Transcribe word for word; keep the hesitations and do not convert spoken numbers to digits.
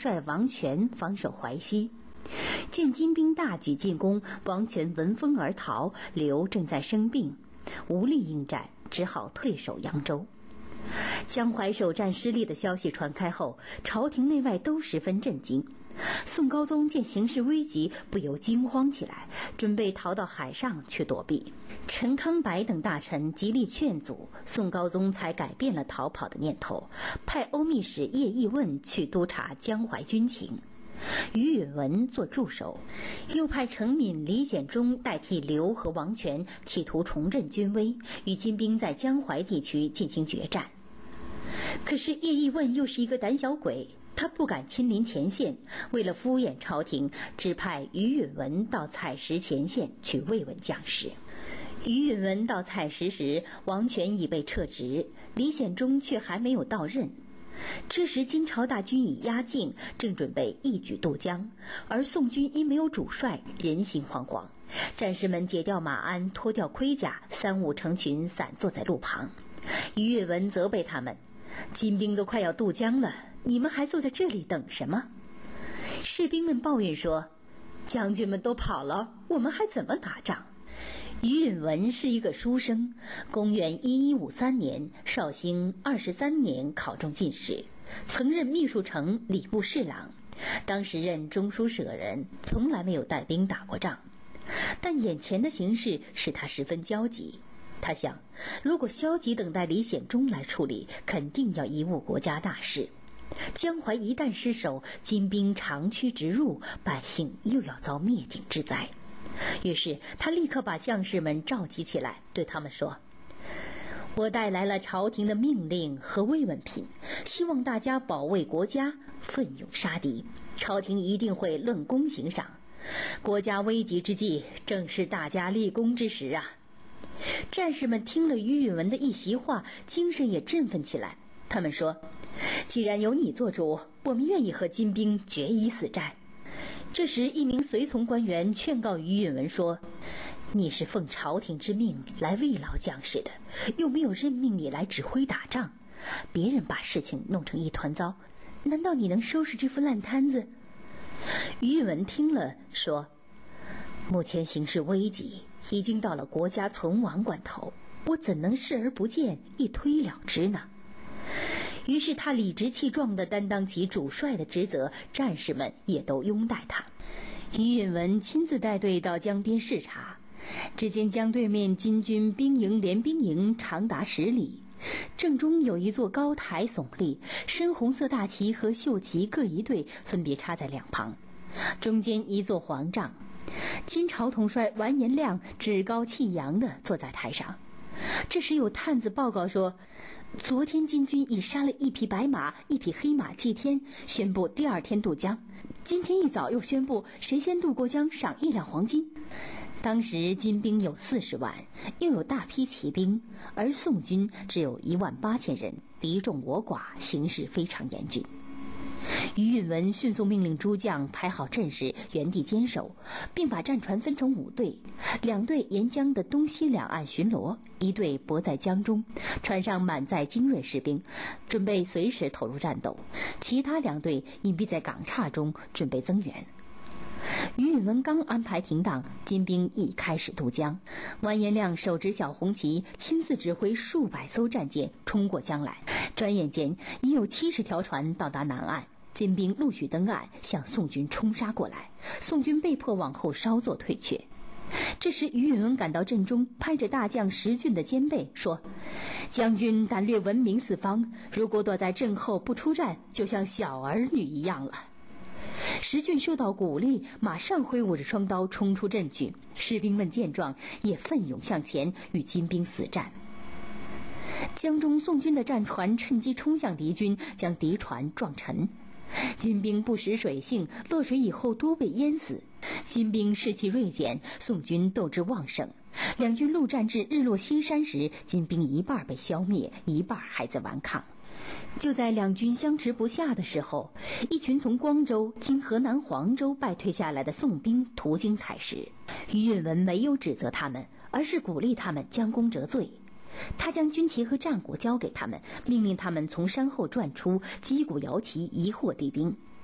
帅王权防守淮西。见金兵大举进攻，王权闻风而逃，刘正在生病，无力应战，只好退守扬州。江淮首战失利的消息传开后，朝廷内外都十分震惊。宋高宗见形势危急，不由惊慌起来，准备逃到海上去躲避。陈康白等大臣极力劝阻，宋高宗才改变了逃跑的念头，派欧密使叶义问去督察江淮军情，于允文做助手，又派程敏、李显忠代替刘和王权，企图重振军威，与金兵在江淮地区进行决战。可是叶义问又是一个胆小鬼，他不敢亲临前线，为了敷衍朝廷，只派于允文到采石前线去慰问将士。于允文到采石时，王权已被撤职，李显忠却还没有到任。这时金朝大军已压境，正准备一举渡江，而宋军因没有主帅，人心惶惶。战士们解掉马鞍，脱掉盔甲，三五成群散坐在路旁。于允文责备他们：金兵都快要渡江了，你们还坐在这里等什么？士兵们抱怨说：将军们都跑了，我们还怎么打仗？于允文是一个书生，公元一一五三年，绍兴二十三年考中进士，曾任秘书丞、礼部侍郎，当时任中书舍人，从来没有带兵打过仗。但眼前的形势使他十分焦急。他想，如果消极等待李显忠来处理，肯定要贻误国家大事。江淮一旦失守，金兵长驱直入，百姓又要遭灭顶之灾。于是他立刻把将士们召集起来，对他们说：我带来了朝廷的命令和慰问品，希望大家保卫国家，奋勇杀敌，朝廷一定会论功行赏。国家危急之际，正是大家立功之时啊！战士们听了于允文的一席话，精神也振奋起来。他们说：既然由你做主，我们愿意和金兵决一死战。这时一名随从官员劝告于允文说：你是奉朝廷之命来慰劳将士的，又没有任命你来指挥打仗，别人把事情弄成一团糟，难道你能收拾这副烂摊子？于允文听了说：目前形势危急，已经到了国家存亡关头，我怎能视而不见，一推了之呢？于是他理直气壮地担当起主帅的职责，战士们也都拥戴他。于允文亲自带队到江边视察，只见江对面金军兵营连兵营长达十里，正中有一座高台耸立，深红色大旗和绣旗各一队，分别插在两旁，中间一座黄帐。金朝统帅完颜亮趾高气扬地坐在台上。这时有探子报告说，昨天金军已杀了一匹白马，一匹黑马祭天，宣布第二天渡江。今天一早又宣布，谁先渡过江赏一两黄金。当时金兵有四十万，又有大批骑兵，而宋军只有一万八千人，敌众我寡，形势非常严峻。于允文迅速命令诸将排好阵势，原地坚守，并把战船分成五队，两队沿江的东西两岸巡逻，一队泊在江中，船上满载精锐士兵，准备随时投入战斗，其他两队隐蔽在港岔中，准备增援。于允文刚安排停当，金兵已开始渡江。完颜亮手执小红旗，亲自指挥数百艘战舰冲过江来，转眼间已有七十条船到达南岸。金兵陆续登岸，向宋军冲杀过来，宋军被迫往后稍作退却。这时于允文赶到阵中，拍着大将石俊的肩背说：将军胆略闻名四方，如果躲在阵后不出战，就像小儿女一样了。石俊受到鼓励，马上挥舞着双刀冲出阵去，士兵们见状也奋勇向前，与金兵死战。江中宋军的战船趁机冲向敌军，将敌船撞沉。金兵不识水性，落水以后多被淹死。金兵士气锐减，宋军斗志旺盛。两军陆战至日落西山时，金兵一半被消灭，一半还在顽抗。就在两军相持不下的时候，一群从光州（今河南黄州）败退下来的宋兵途经采石。于允文没有指责他们，而是鼓励他们将功折罪。他将军旗和战鼓交给他们，命令他们从山后转出，击鼓摇旗，疑惑敌兵。